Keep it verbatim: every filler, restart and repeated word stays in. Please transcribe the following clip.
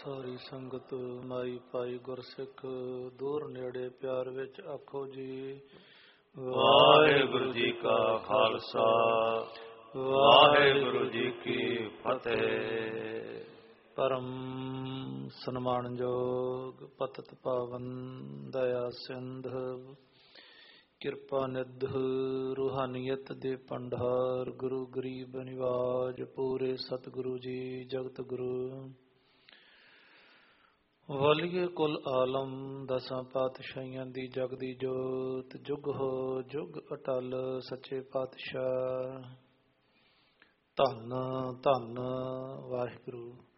ਸਾਰੀ ਸੰਗਤ ਮਾਈ ਭਾਈ ਗੁਰਸਿੱਖ ਦੂਰ ਨੇੜੇ ਪਿਆਰ ਵਿੱਚ ਆਖੋ ਜੀ। ਵਾਹਿਗੁਰੂ ਜੀ ਕਾ ਖਾਲਸਾ ਵਾਹਿਗੁਰੂ ਜੀ ਕੀ ਫਤਿਹ। ਪਰਮ ਸਨਮਾਨਯੋਗ ਪਤਿਤ ਪਾਵਨ ਦਇਆ ਸਿੰਧ ਕਿਰਪਾ ਨਿਧ ਰੂਹਾਨੀਅਤ ਦੇ ਭੰਡਾਰ ਗੁਰੂ ਗਰੀਬ ਨਿਵਾਜ ਪੂਰੇ ਸਤਿਗੁਰੂ ਜੀ ਜਗਤ ਗੁਰੂ ਵਾਲੀਏ ਕੁਲ ਆਲਮ ਦਸਾਂ ਪਾਤਸ਼ਾਹੀਆਂ ਦੀ ਜਗਦੀ ਜੋਤ ਜੁਗ ਹੋ ਜੁਗ ਅਟਲ ਸੱਚੇ ਪਾਤਸ਼ਾਹ। ਧੰਨ ਧੰਨ ਵਾਹਿਗੁਰੂ।